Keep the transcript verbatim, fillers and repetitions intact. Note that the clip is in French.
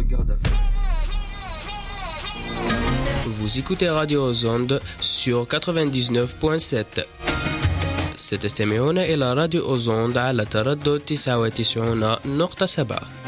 garde à vue. Vous écoutez Radio Ozonde sur quatre-vingt-dix-neuf point sept. ستستمعون إلى راديو أوزوند على تردد تسعة وتسعين نقطة سبعة.